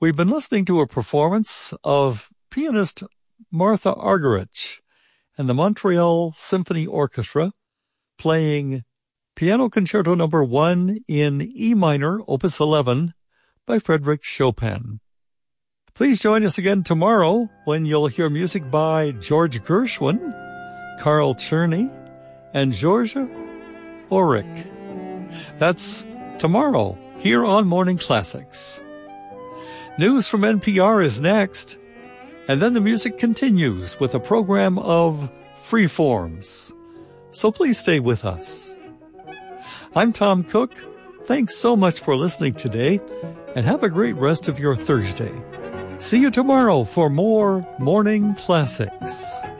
We've been listening to a performance of pianist Martha Argerich and the Montreal Symphony Orchestra playing Piano Concerto No. 1 in E minor, Opus 11, by Frédéric Chopin. Please join us again tomorrow when you'll hear music by George Gershwin, Carl Czerny, and Georges Auric. That's tomorrow here on Morning Classics. News from NPR is next, and then the music continues with a program of Freeforms. So please stay with us. I'm Tom Cook. Thanks so much for listening today, and have a great rest of your Thursday. See you tomorrow for more Morning Classics.